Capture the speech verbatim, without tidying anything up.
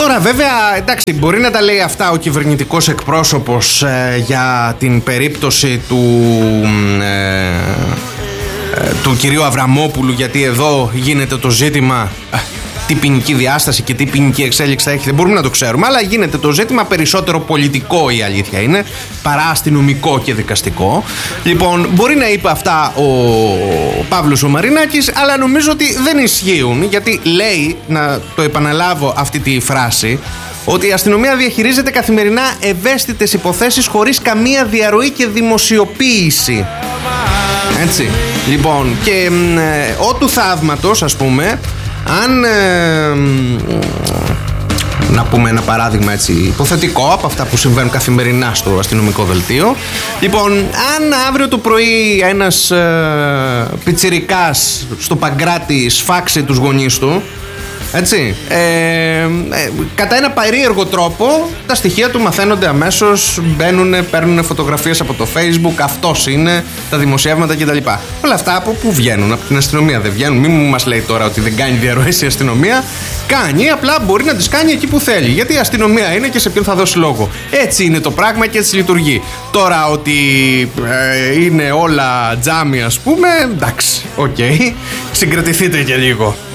Τώρα βέβαια, εντάξει, μπορεί να τα λέει αυτά ο κυβερνητικός εκπρόσωπος ε, για την περίπτωση του, ε, ε, του κυρίου Αβραμόπουλου, γιατί εδώ γίνεται το ζήτημα ε, τι ποινική διάσταση και τι ποινική εξέλιξη θα έχει, δεν μπορούμε να το ξέρουμε, αλλά γίνεται το ζήτημα περισσότερο πολιτικό, η αλήθεια είναι, παρά αστυνομικό και δικαστικό. Λοιπόν, μπορεί να είπε αυτά ο Παύλος ο Μαρινάκης, αλλά νομίζω ότι δεν ισχύουν, γιατί λέει, να το επαναλάβω αυτή τη φράση, ότι η αστυνομία διαχειρίζεται καθημερινά ευαίσθητες υποθέσεις χωρίς καμία διαρροή και δημοσιοποίηση. Έτσι. Λοιπόν, και ε, ό του θαύματος, ας πούμε, αν ε, να πούμε ένα παράδειγμα έτσι υποθετικό από αυτά που συμβαίνουν καθημερινά στο αστυνομικό δελτίο. Λοιπόν, αν αύριο το πρωί ένας ε, πιτσιρικάς στο Παγκράτη σφάξει τους γονείς του, έτσι, ε, ε, κατά ένα περίεργο τρόπο τα στοιχεία του μαθαίνονται αμέσως, μπαίνουν, παίρνουν φωτογραφίες από το Facebook, αυτός είναι, τα δημοσιεύματα κτλ. Όλα αυτά από πού βγαίνουν? Από την αστυνομία δεν βγαίνουν? Μην μας λέει τώρα ότι δεν κάνει διαρροές η αστυνομία. Κάνει, απλά μπορεί να τις κάνει εκεί που θέλει, γιατί η αστυνομία είναι και σε ποιον θα δώσει λόγο. Έτσι είναι το πράγμα και έτσι λειτουργεί. Τώρα ότι ε, είναι όλα τζάμι, ας πούμε, εντάξει, οκ, okay. Συγκρατηθείτε και λίγο.